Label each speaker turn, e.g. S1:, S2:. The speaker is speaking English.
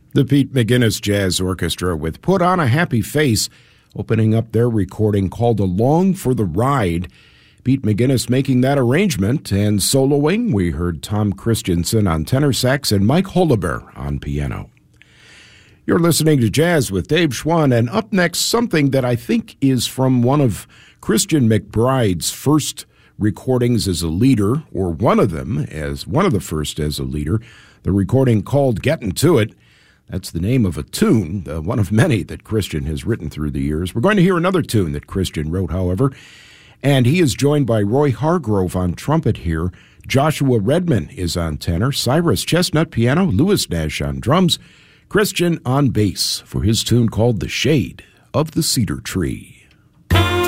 S1: The Pete McGinnis Jazz Orchestra with Put on a Happy Face, opening up their recording called Along for the Ride. Pete McGinnis making that arrangement, and soloing, we heard Tom Christensen on tenor sax and Mike Holober on piano. You're listening to Jazz with Dave Schwann, and up next, something that I think is from one of Christian McBride's first recordings as a leader, or one of them, as one of the first as a leader, the recording called Gettin' to It. That's the name of a tune, one of many that Christian has written through the years. We're going to hear another tune that Christian wrote, however, and he is joined by Roy Hargrove on trumpet here. Joshua Redman is on tenor, Cyrus Chestnut piano, Lewis Nash on drums, Christian on bass for his tune called The Shade of the Cedar Tree.